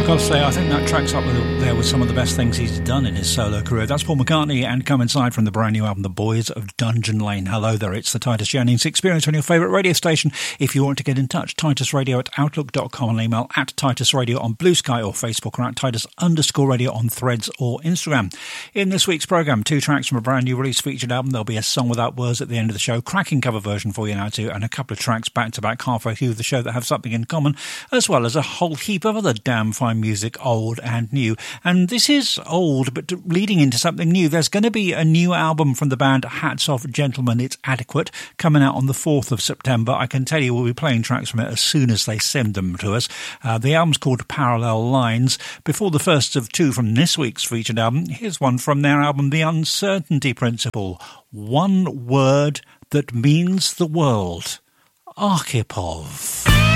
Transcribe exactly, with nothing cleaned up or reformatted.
I've got to say, I think that tracks up with, there with some of the best things he's done in his solo career. That's Paul McCartney and Come Inside from the brand new album, The Boys of Dungeon Lane. Hello there, it's the Titus Jennings Experience on your favourite radio station. If you want to get in touch, titus radio at outlook dot com and email at Titus Radio on Blue Sky or Facebook, or at Titus underscore radio on Threads or Instagram. In this week's programme, two tracks from a brand new release featured album. There'll be a song without words at the end of the show, cracking cover version for you now too, and a couple of tracks back to back halfway through the show that have something in common, as well as a whole heap of other damn fine music, old and new. And this is old, but leading into something new. There's going to be a new album from the band Hats Off Gentlemen, It's Adequate, coming out on the fourth of September. I can tell you we'll be playing tracks from it as soon as they send them to us. Uh, the album's called Parallel Lines. Before the first of two from this week's featured album, here's one from their album The Uncertainty Principle. One word that means the world. Archipov.